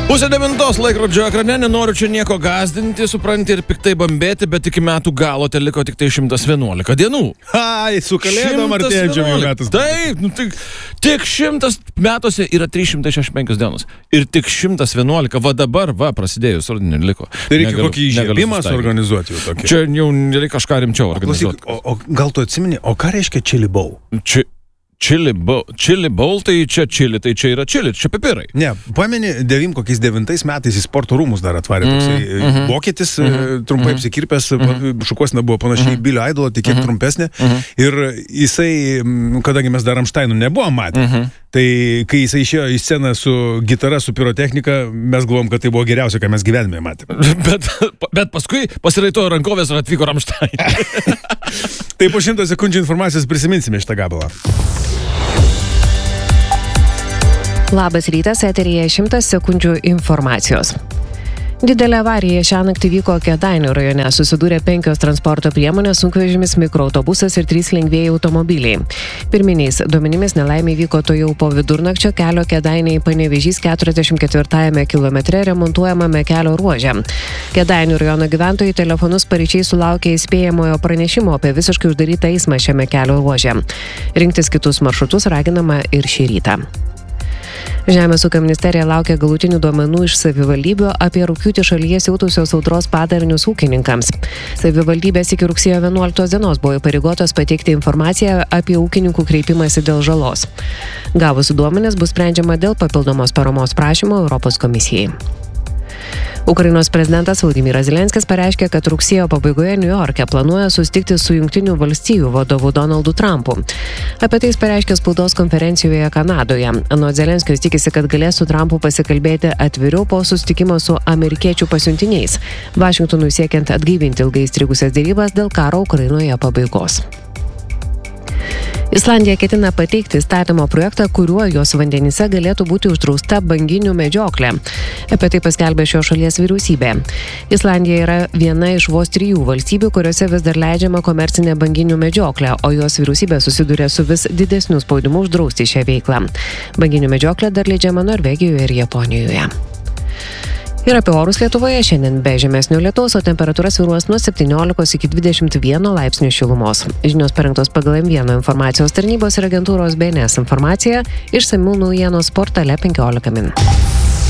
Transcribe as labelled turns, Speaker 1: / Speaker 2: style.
Speaker 1: 8:09 laikrodžio ekrane, nenoriu čia nieko gąsdinti, supranti ir piktai bambėti, bet iki metų galo te liko tik tai 111 dienų.
Speaker 2: Ai, su kalėdom artėjančiom jau metus.
Speaker 1: Taip, tik 100 metuose yra 365 dienos. Ir tik 111, va dabar, prasidėjus rudenį liko.
Speaker 2: Tai reikia kokį įžiebimą suorganizuoti jau tokį.
Speaker 1: Čia jau reikia kažką rimčiau organizuoti.
Speaker 2: O gal tu atsimeni, o ką reiškia chili bowl?
Speaker 1: Chili bowl, tai čia chili, tai čia yra chili, čia pipirai.
Speaker 2: Ne, pameni, 9 metais į sporto rūmus dar atvarė toksai vokietis, trumpai apsikirpęs, šukuosina buvo panašiai Bilio Idolo, tik kiek trumpesnė. Ir jisai, kadangi mes dar Rammsteinų nebuvom matę, tai kai jisai išėjo į sceną su gitara, su pirotechnika, mes galvom, kad tai buvo geriausia, ką mes gyvenime matėme.
Speaker 1: Bet paskui pasiraitojo rankovės ir atvyko Rammstein.
Speaker 2: Tai po 100 sekundžių informacijos prisiminsime šitą gabalą.
Speaker 3: Labas rytas, eteryje 100 sekundžių informacijos. Didelė avarija šią naktį vyko Kėdainių rajone. Susidūrė 5 transporto priemonės, sunkvežimis, mikroautobusas ir 3 lengvieji automobiliai. Pirminiais duomenimis nelaimė vyko to jau po vidurnakčio kelio Kėdainiai Panevėžys 44 kilometre remontuojamame kelio ruože. Kėdainių rajono gyventojai telefonus paryčiai sulaukė įspėjamojo pranešimo apie visiškai uždarytą eismą šiame kelio ruože. Rinktis kitus maršrutus raginama ir šį rytą. Žemės ūkio ministerija laukia galutinių duomenų iš savivaldybių apie rugpjūtį šalyje siautusios audros padarinius ūkininkams. Savivaldybės iki rugsėjo 11 dienos buvo įpareigotos pateikti informaciją apie ūkininkų kreipimąsi dėl žalos. Gavus duomenis bus sprendžiama dėl papildomos paramos prašymo Europos komisijai. Ukrainos prezidentas Volodymyras Zelenskis pareiškė, kad rugsėjo pabaigoje Niujorke planuoja susitikti su Jungtinių valstijų vadovu Donaldu Trumpu. Apie tai jis pareiškė spaudos konferencijoje Kanadoje. Anot Zelenskio jis tikisi, kad galės su Trumpu pasikalbėti atviriau po susitikimo su amerikiečių pasiuntiniais, Vašingtonui siekiant atgaivinti ilgai įstrigusias derybas dėl karo Ukrainoje pabaigos. Islandija ketina pateikti įstatymo projektą, kuriuo jos vandenyse galėtų būti uždrausta banginių medžioklė. Apie tai paskelbė šios šalies vyriausybė. Islandija yra viena iš vos 3 valstybių, kuriuose vis dar leidžiama komercinė banginių medžioklė, o jos vyriausybė susiduria su vis didesniu spaudimu uždrausti šią veiklą. Banginių medžioklė dar leidžiama Norvegijoje ir Japonijoje. Ir apie orus Lietuvoje šiandien be žemesnio lietaus, o temperatūra svyruos nuo 17 iki 21 laipsnių šilumos. Žinios parengtos pagal M1 informacijos tarnybos ir agentūros BNS informaciją, išsamių naujienos portale 15 min.